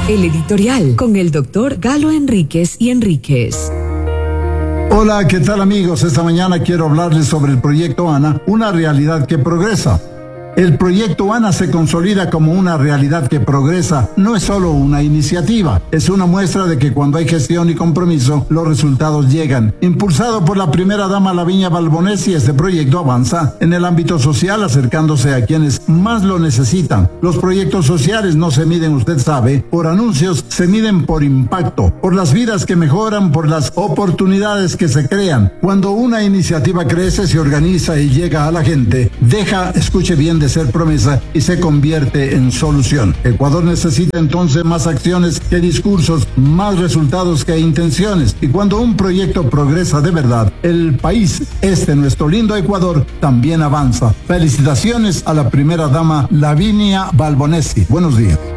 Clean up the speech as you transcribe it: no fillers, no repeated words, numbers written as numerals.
El editorial con el doctor Galo Enríquez y Enríquez. Hola, ¿qué tal amigos? Esta mañana quiero hablarles sobre el proyecto ANA, una realidad que progresa. El proyecto ANA se consolida como una realidad que progresa. No es solo una iniciativa, es una muestra de que cuando hay gestión y compromiso, los resultados llegan. Impulsado por la primera dama Lavinia Balbonesi, este proyecto avanza en el ámbito social, acercándose a quienes más lo necesitan. Los proyectos sociales no se miden, usted sabe, por anuncios, se miden por impacto, por las vidas que mejoran, por las oportunidades que se crean. Cuando una iniciativa crece, se organiza y llega a la gente, deja, escuche bien, de ser promesa y se convierte en solución. Ecuador necesita entonces más acciones que discursos, más resultados que intenciones. Y cuando un proyecto progresa de verdad, el país, nuestro lindo Ecuador, también avanza. Felicitaciones a la primera dama Lavinia Balbonesi. Buenos días.